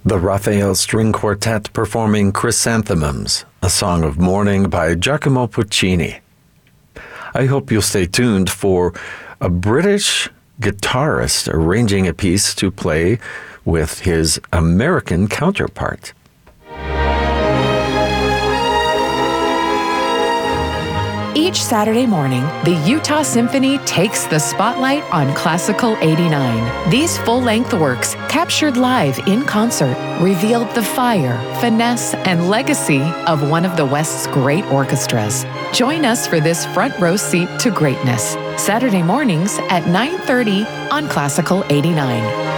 The Raphael String Quartet performing Chrysanthemums, a song of mourning by Giacomo Puccini. I hope you'll stay tuned for a British guitarist arranging a piece to play with his American counterpart. Each Saturday morning, the Utah Symphony takes the spotlight on Classical 89. These full-length works, captured live in concert, revealed the fire, finesse, and legacy of one of the West's great orchestras. Join us for this front row seat to greatness. Saturday mornings at 9:30 on Classical 89.